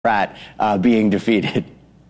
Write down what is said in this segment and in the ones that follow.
Pratt being defeated?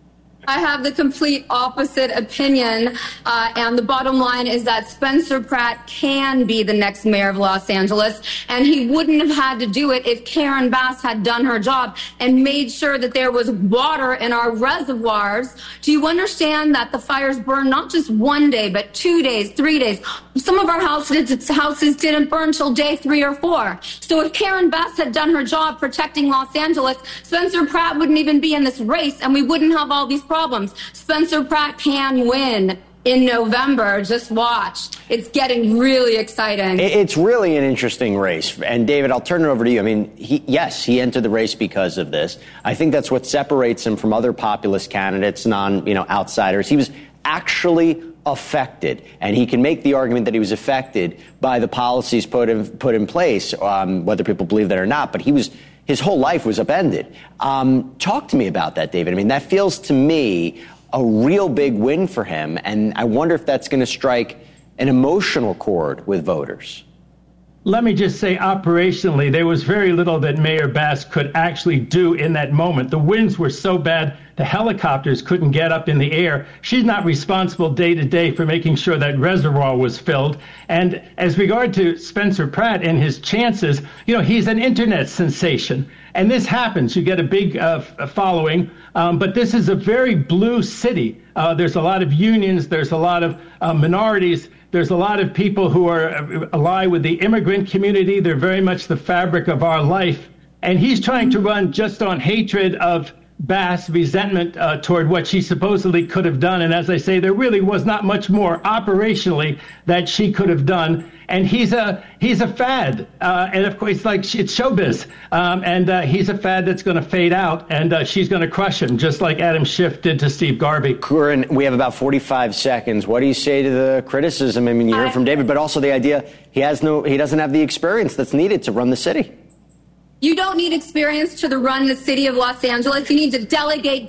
I have the complete opposite opinion, and the bottom line is that Spencer Pratt can be the next mayor of Los Angeles, and he wouldn't have had to do it if Karen Bass had done her job and made sure that there was water in our reservoirs. Do you understand that the fires burned not just 1 day, but 2 days, 3 days? Some of our houses didn't burn till day 3 or 4. So if Karen Bass had done her job protecting Los Angeles, Spencer Pratt wouldn't even be in this race, and we wouldn't have all these problems. Spencer Pratt can win in November. Just watch. It's getting really exciting. It's really an interesting race. And David, I'll turn it over to you. I mean, he entered the race because of this. I think that's what separates him from other populist candidates, outsiders. He was actually affected, and he can make the argument that he was affected by the policies put in place, whether people believe that or not. But his whole life was upended. Talk to me about that, David. I mean, that feels to me a real big win for him, and I wonder if that's going to strike an emotional chord with voters. Let me just say, operationally, there was very little that Mayor Bass could actually do in that moment. The winds were so bad, the helicopters couldn't get up in the air. She's not responsible day to day for making sure that reservoir was filled. And as regard to Spencer Pratt and his chances, he's an internet sensation. And this happens. You get a big following. But this is a very blue city. There's a lot of unions. There's a lot of minorities. There's a lot of people who are ally with the immigrant community. They're very much the fabric of our life. And he's trying to run just on hatred of Bass, resentment toward what she supposedly could have done. And as I say, there really was not much more operationally that she could have done. And he's a fad. And of course, it's showbiz. And he's a fad that's going to fade out. And she's going to crush him, just like Adam Schiff did to Steve Garvey. Corinne, we have about 45 seconds. What do you say to the criticism? I mean, you heard from David, but also the idea he doesn't have the experience that's needed to run the city. You don't need experience to run the city of Los Angeles. You need to delegate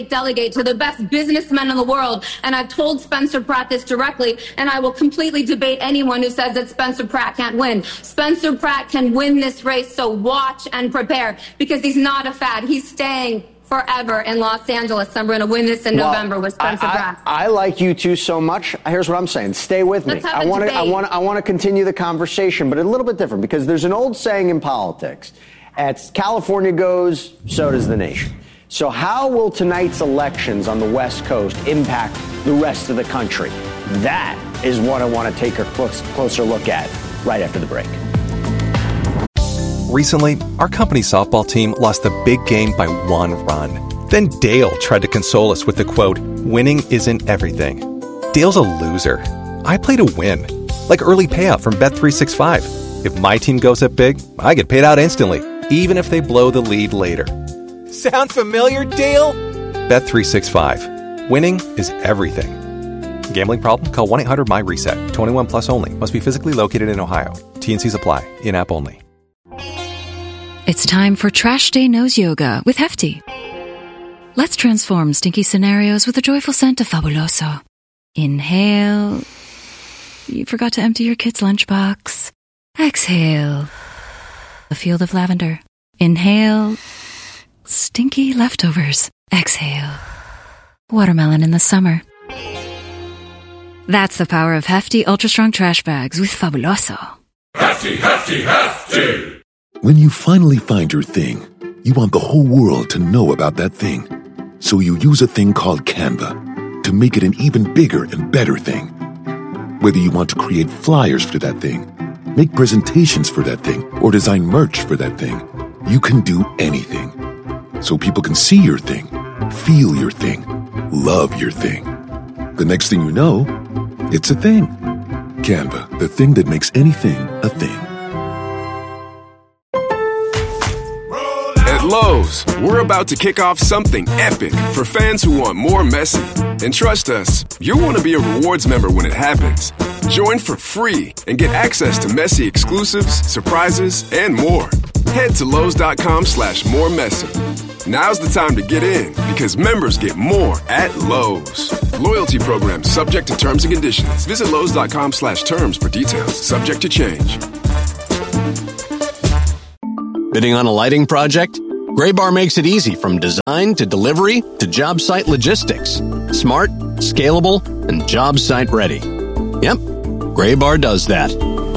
to the best businessmen in the world. And I've told Spencer Pratt this directly, and I will completely debate anyone who says that Spencer Pratt can't win. Spencer Pratt can win this race, so watch and prepare, because he's not a fad. He's staying forever in Los Angeles. I'm going to win this in November with Spencer Pratt. I like you two so much. Here's what I'm saying. Stay with me. I want to continue the conversation, but a little bit different, because there's an old saying in politics. As California goes, so does the nation. So how will tonight's elections on the West Coast impact the rest of the country? That is what I want to take a closer look at right after the break. Recently, our company's softball team lost the big game by 1 run. Then Dale tried to console us with the quote, "Winning isn't everything." Dale's a loser. I play to win, like early payout from Bet365. If my team goes up big, I get paid out instantly, even if they blow the lead later. Sound familiar, Dale? Bet365. Winning is everything. Gambling problem? Call 1-800-MY-RESET. 21 plus only. Must be physically located in Ohio. T&Cs apply. In-app only. It's time for Trash Day Nose Yoga with Hefty. Let's transform stinky scenarios with the joyful scent of Fabuloso. Inhale. You forgot to empty your kid's lunchbox. Exhale. A field of lavender. Inhale. Stinky leftovers. Exhale. Watermelon in the summer. That's the power of Hefty Ultra Strong Trash Bags with Fabuloso. Hefty, Hefty, Hefty! When you finally find your thing, you want the whole world to know about that thing. So you use a thing called Canva to make it an even bigger and better thing. Whether you want to create flyers for that thing, make presentations for that thing, or design merch for that thing, you can do anything. So people can see your thing, feel your thing, love your thing. The next thing you know, it's a thing. Canva, the thing that makes anything a thing. At Lowe's, we're about to kick off something epic for fans who want more Messi. And trust us, you'll want to be a rewards member when it happens. Join for free and get access to Messi exclusives, surprises, and more. Head to Lowe's.com/moremessy. Now's the time to get in, because members get more at Lowe's. Loyalty program subject to terms and conditions. Visit Lowe's.com/terms for details. Subject to change. Bidding on a lighting project? Graybar makes it easy from design to delivery to job site logistics. Smart, scalable, and job site ready. Yep, Graybar does that.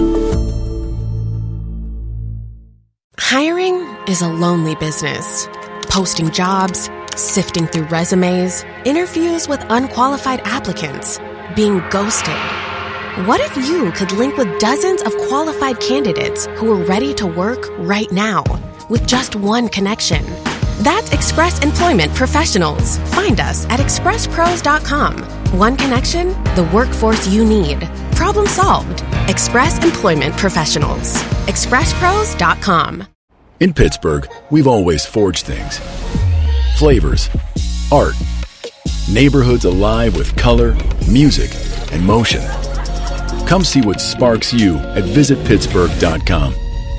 Hiring is a lonely business. Posting jobs, sifting through resumes, interviews with unqualified applicants, being ghosted. What if you could link with dozens of qualified candidates who are ready to work right now with just one connection? That's Express Employment Professionals. Find us at expresspros.com. One connection, the workforce you need. Problem solved. Express Employment Professionals. expresspros.com. In Pittsburgh, we've always forged things. Flavors, art, neighborhoods alive with color, music, and motion. Come see what sparks you at visitpittsburgh.com.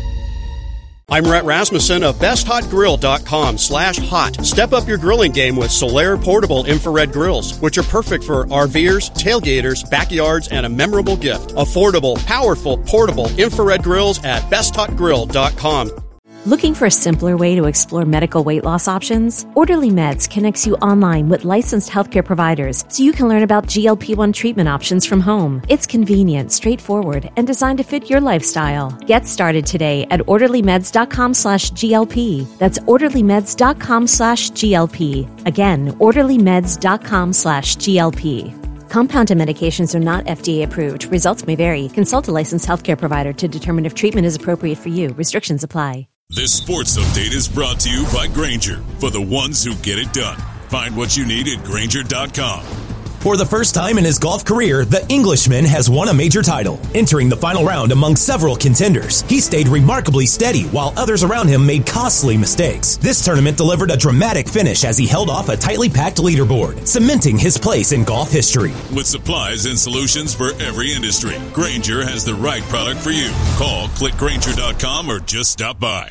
I'm Rhett Rasmussen of BestHotGrill.com/hot. Step up your grilling game with Solaire portable infrared grills, which are perfect for RVers, tailgaters, backyards, and a memorable gift. Affordable, powerful, portable infrared grills at BestHotGrill.com. Looking for a simpler way to explore medical weight loss options? Orderly Meds connects you online with licensed healthcare providers so you can learn about GLP-1 treatment options from home. It's convenient, straightforward, and designed to fit your lifestyle. Get started today at orderlymeds.com/GLP. That's orderlymeds.com/GLP. Again, orderlymeds.com/GLP. Compounded medications are not FDA approved. Results may vary. Consult a licensed healthcare provider to determine if treatment is appropriate for you. Restrictions apply. This sports update is brought to you by Grainger, for the ones who get it done. Find what you need at Grainger.com. For the first time in his golf career, the Englishman has won a major title, entering the final round among several contenders. He stayed remarkably steady while others around him made costly mistakes. This tournament delivered a dramatic finish as he held off a tightly packed leaderboard, cementing his place in golf history. With supplies and solutions for every industry, Grainger has the right product for you. Call, click Grainger.com, or just stop by.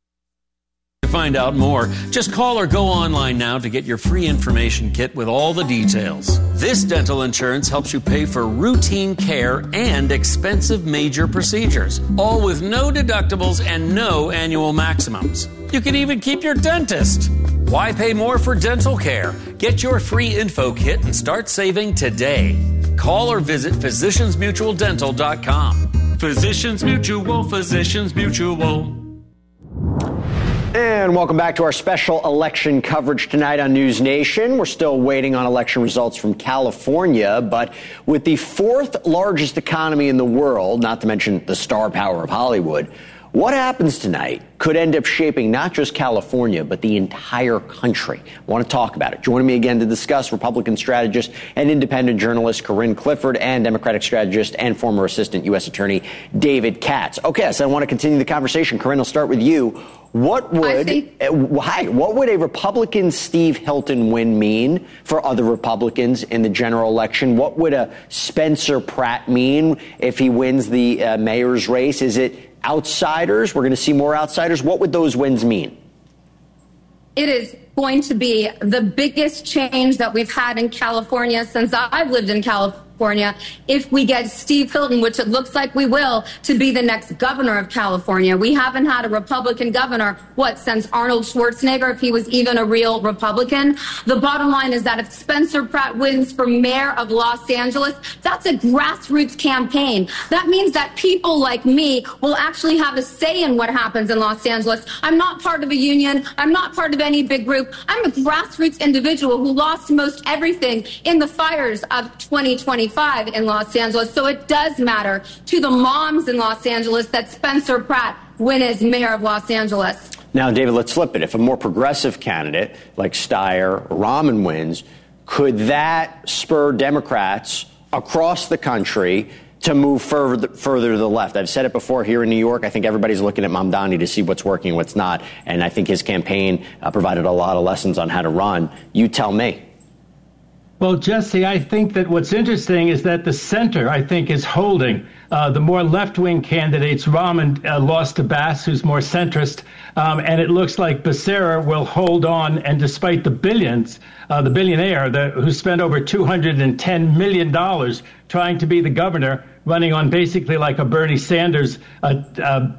To find out more, just call or go online now to get your free information kit with all the details. This dental insurance helps you pay for routine care and expensive major procedures, all with no deductibles and no annual maximums. You can even keep your dentist. Why pay more for dental care? Get your free info kit and start saving today. Call or visit physiciansmutualdental.com. Physicians Mutual, Physicians Mutual. And welcome back to our special election coverage tonight on News Nation. We're still waiting on election results from California, but with the fourth largest economy in the world, not to mention the star power of Hollywood, what happens tonight could end up shaping not just California, but the entire country. I want to talk about it. Joining me again to discuss, Republican strategist and independent journalist Corinne Clifford and Democratic strategist and former Assistant U.S. Attorney David Katz. Okay, so I want to continue the conversation. Corinne, I'll start with you. What would a Republican Steve Hilton win mean for other Republicans in the general election? What would a Spencer Pratt mean if he wins the mayor's race? Is it outsiders? We're going to see more outsiders. What would those wins mean? It is going to be the biggest change that we've had in California since I've lived in California. If we get Steve Hilton, which it looks like we will, to be the next governor of California. We haven't had a Republican governor, since Arnold Schwarzenegger, if he was even a real Republican. The bottom line is that if Spencer Pratt wins for mayor of Los Angeles, that's a grassroots campaign. That means that people like me will actually have a say in what happens in Los Angeles. I'm not part of a union. I'm not part of any big group. I'm a grassroots individual who lost most everything in the fires of 2025 in Los Angeles. So it does matter to the moms in Los Angeles that Spencer Pratt win as mayor of Los Angeles. Now, David, let's flip it. If a more progressive candidate like Steyer or Rahman wins, could that spur Democrats across the country to move further to the left? I've said it before here in New York. I think everybody's looking at Mamdani to see what's working and what's not. And I think his campaign provided a lot of lessons on how to run. You tell me. Well, Jesse, I think that what's interesting is that the center, I think, is holding. The more left-wing candidates, Rahman lost to Bass, who's more centrist, and it looks like Becerra will hold on. And despite the billions, the billionaire who spent over $210 million trying to be the governor, running on basically like a Bernie Sanders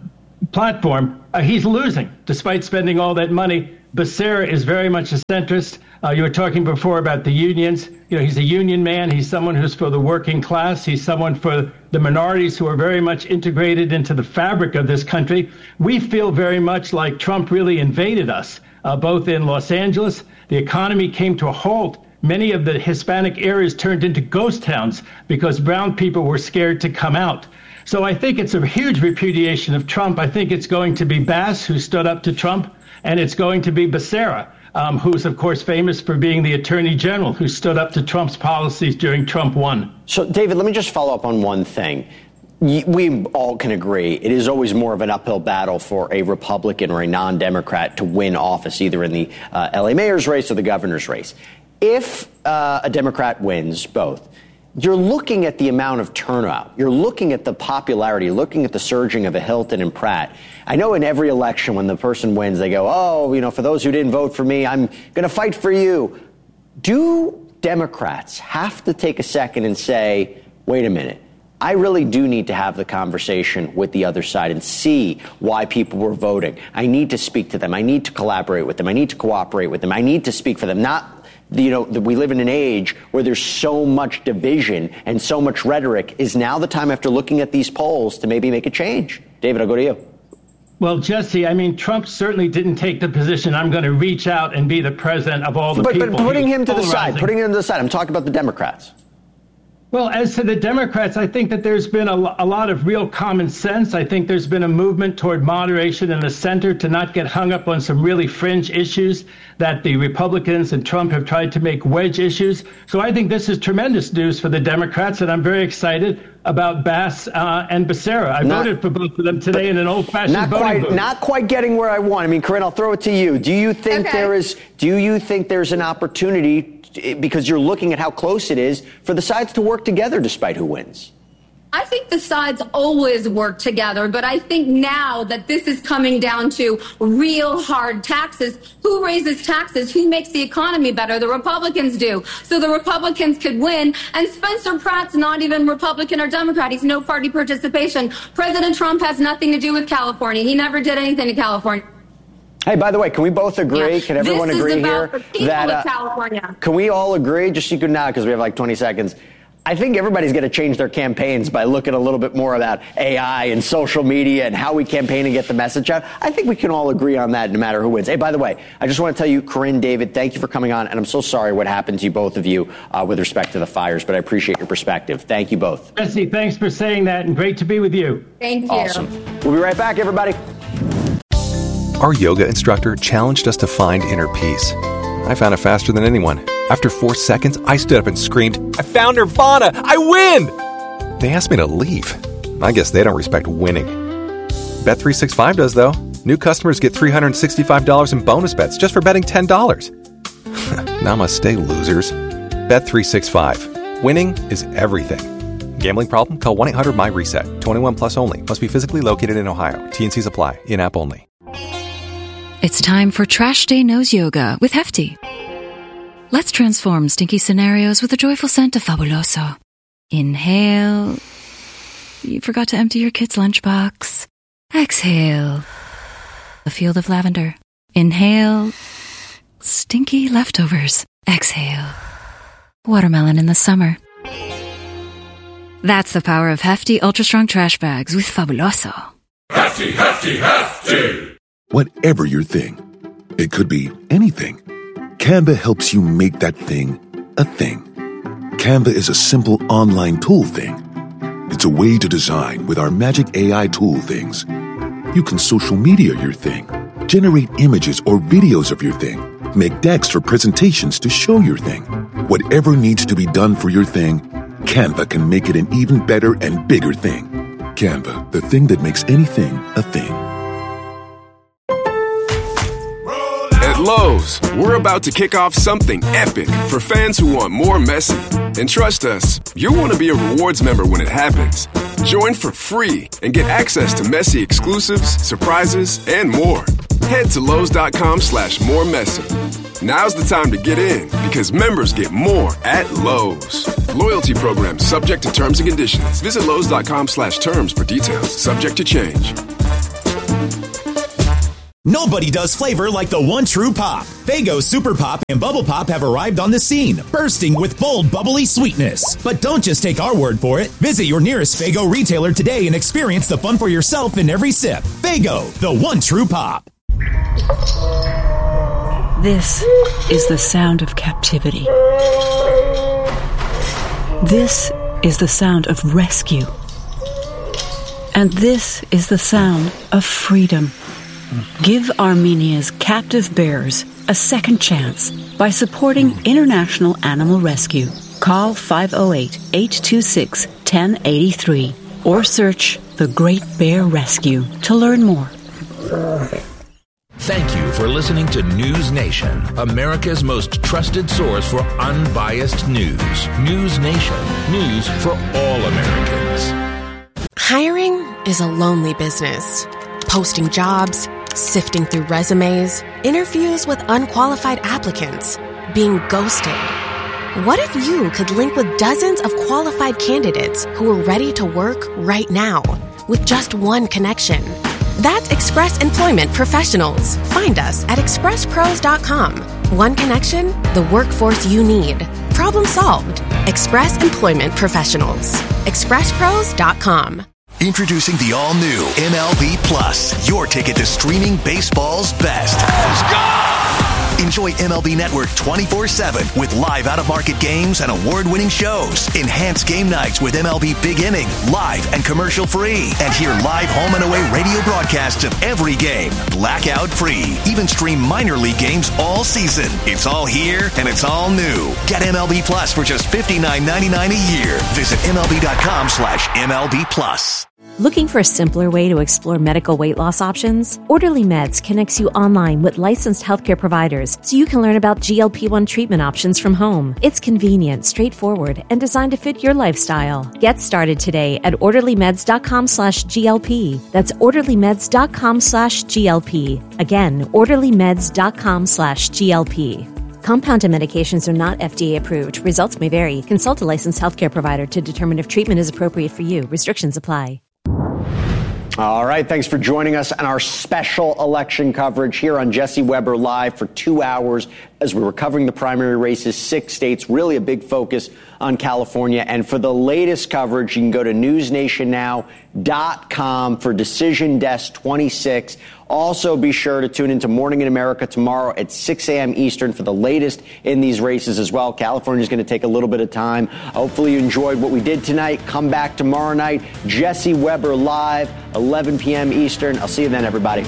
platform, he's losing despite spending all that money. Becerra is very much a centrist. You were talking before about the unions. He's a union man. He's someone who's for the working class. He's someone for the minorities who are very much integrated into the fabric of this country. We feel very much like Trump really invaded us, both in Los Angeles. The economy came to a halt. Many of the Hispanic areas turned into ghost towns because brown people were scared to come out. So I think it's a huge repudiation of Trump. I think it's going to be Bass, who stood up to Trump, and it's going to be Becerra, who's, of course, famous for being the attorney general who stood up to Trump's policies during Trump 1. So, David, let me just follow up on one thing. We all can agree it is always more of an uphill battle for a Republican or a non-Democrat to win office, either in the L.A. mayor's race or the governor's race. If a Democrat wins both, you're looking at the amount of turnout. You're looking at the popularity, looking at the surging of a Hilton and Pratt. I know in every election when the person wins, they go, oh, for those who didn't vote for me, I'm going to fight for you. Do Democrats have to take a second and say, wait a minute, I really do need to have the conversation with the other side and see why people were voting. I need to speak to them. I need to collaborate with them. I need to cooperate with them. I need to speak for them. We live in an age where there's so much division and so much rhetoric. Is now the time, after looking at these polls, to maybe make a change? David, I'll go to you. Well, Jesse, Trump certainly didn't take the position, I'm going to reach out and be the president of all the people. But putting him to the side, I'm talking about the Democrats. Well, as to the Democrats, I think that there's been a lot of real common sense. I think there's been a movement toward moderation in the center to not get hung up on some really fringe issues that the Republicans and Trump have tried to make wedge issues. So I think this is tremendous news for the Democrats, and I'm very excited about Bass and Becerra. I voted for both of them today in an old-fashioned voting booth. Not quite getting where I want. Corinne, I'll throw it to you. Do you think there's an opportunity, because you're looking at how close it is, for the sides to work together despite who wins? I think the sides always work together, but I think now that this is coming down to real hard taxes, who raises taxes? Who makes the economy better? The Republicans do. So the Republicans could win. And Spencer Pratt's not even Republican or Democrat. He's no party participation. President Trump has nothing to do with California. He never did anything to California. Hey, by the way, can we both agree? Yeah. Can everyone agree here that California? Can we all agree? Just so you can now, because we have like 20 seconds. I think everybody's going to change their campaigns by looking a little bit more about AI and social media and how we campaign and get the message out. I think we can all agree on that no matter who wins. Hey, by the way, I just want to tell you, Corinne, David, thank you for coming on. And I'm so sorry what happened to you, both of you, with respect to the fires, but I appreciate your perspective. Thank you both. Jesse, thanks for saying that, and great to be with you. Thank you. Awesome. We'll be right back, everybody. Our yoga instructor challenged us to find inner peace. I found it faster than anyone. After 4 seconds, I stood up and screamed, I found Nirvana! I win! They asked me to leave. I guess they don't respect winning. Bet365 does, though. New customers get $365 in bonus bets just for betting $10. Namaste, losers. Bet365. Winning is everything. Gambling problem? Call 1-800-MY-RESET. 21 plus only. Must be physically located in Ohio. T&Cs apply. In-app only. It's time for Trash Day Knows Yoga with Hefty. Let's transform stinky scenarios with a joyful scent of Fabuloso. Inhale. You forgot to empty your kid's lunchbox. Exhale. A field of lavender. Inhale. Stinky leftovers. Exhale. Watermelon in the summer. That's the power of Hefty Ultra Strong Trash Bags with Fabuloso. Hefty, hefty, hefty! Whatever your thing, it could be anything. Canva helps you make that thing a thing. Canva is a simple online tool thing. It's a way to design with our magic AI tool things. You can social media your thing, generate images or videos of your thing, make decks or presentations to show your thing. Whatever needs to be done for your thing, Canva can make it an even better and bigger thing. Canva, the thing that makes anything a thing. At Lowe's, we're about to kick off something epic for fans who want more messy. And trust us, you'll want to be a rewards member when it happens. Join for free and get access to messy exclusives, surprises, and more. Head to Lowe's.com/more messy. Now's the time to get in because members get more at Lowe's. Loyalty program subject to terms and conditions. Visit Lowe's.com/terms for details. Subject to change. Nobody does flavor like the one true pop. Faygo Super Pop and Bubble Pop have arrived on the scene, bursting with bold, bubbly sweetness. But don't just take our word for it. Visit your nearest Faygo retailer today and experience the fun for yourself in every sip. Faygo, the one true pop. This is the sound of captivity. This is the sound of rescue. And this is the sound of freedom. Give Armenia's captive bears a second chance by supporting International Animal Rescue. Call 508-826-1083 or search The Great Bear Rescue to learn more. Thank you for listening to News Nation, America's most trusted source for unbiased news. News Nation, news for all Americans. Hiring is a lonely business. Posting jobs, sifting through resumes, interviews with unqualified applicants, being ghosted. What if you could link with dozens of qualified candidates who are ready to work right now with just one connection? That's Express Employment Professionals. Find us at expresspros.com. One connection, the workforce you need. Problem solved. Express Employment Professionals. expresspros.com. Introducing the all-new MLB Plus, your ticket to streaming baseball's best. Let's go! Enjoy MLB Network 24/7 with live out-of-market games and award-winning shows. Enhance game nights with MLB Big Inning, live and commercial-free. And hear live home and away radio broadcasts of every game, blackout-free. Even stream minor league games all season. It's all here and it's all new. Get MLB Plus for just $59.99 a year. Visit MLB.com/MLB Plus. Looking for a simpler way to explore medical weight loss options? Orderly Meds connects you online with licensed healthcare providers so you can learn about GLP-1 treatment options from home. It's convenient, straightforward, and designed to fit your lifestyle. Get started today at orderlymeds.com/GLP. That's orderlymeds.com/GLP. Again, orderlymeds.com/GLP. Compounded medications are not FDA approved. Results may vary. Consult a licensed healthcare provider to determine if treatment is appropriate for you. Restrictions apply. All right, thanks for joining us on our special election coverage here on Jesse Weber Live for 2 hours as we were covering the primary races, 6 states, really a big focus on California. And for the latest coverage, you can go to newsnationnow.com for Decision Desk 26. Also, be sure to tune into Morning in America tomorrow at 6 a.m. Eastern for the latest in these races as well. California is going to take a little bit of time. Hopefully you enjoyed what we did tonight. Come back tomorrow night. Jesse Weber Live, 11 p.m. Eastern. I'll see you then, everybody.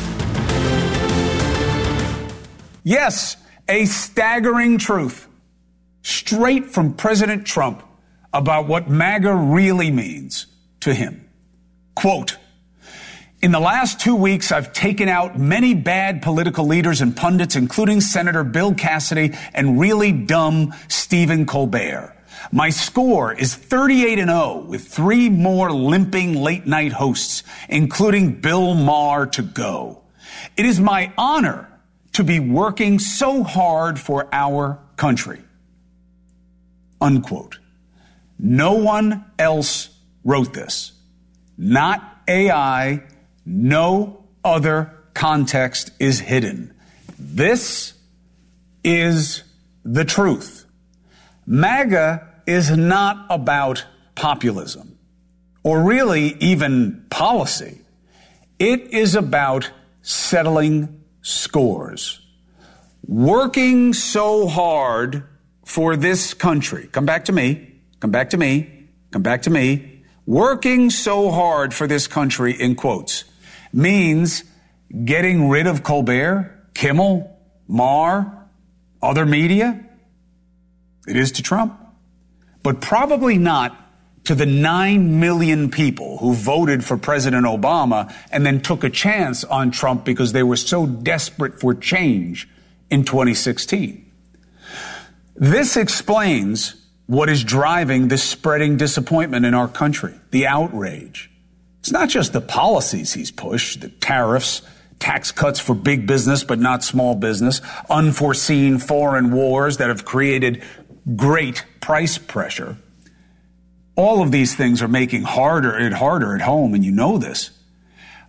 Yes, a staggering truth straight from President Trump about what MAGA really means to him. Quote, "In the last 2 weeks, I've taken out many bad political leaders and pundits, including Senator Bill Cassidy and really dumb Stephen Colbert. My score is 38-0 with 3 more limping late-night hosts, including Bill Maher to go. It is my honor to be working so hard for our country." Unquote. No one else wrote this. Not AI. No other context is hidden. This is the truth. MAGA is not about populism, or really even policy. It is about settling scores. Working so hard for this country. Come back to me. Come back to me. Come back to me. Working so hard for this country, in quotes, means getting rid of Colbert, Kimmel, Maher, other media. It is to Trump. But probably not to the 9 million people who voted for President Obama and then took a chance on Trump because they were so desperate for change in 2016. This explains what is driving this spreading disappointment in our country, the outrage. It's not just the policies he's pushed, the tariffs, tax cuts for big business but not small business, unforeseen foreign wars that have created great price pressure. All of these things are making it harder at home, and you know this.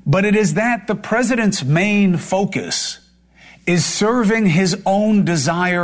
But it is that the president's main focus is serving his own desire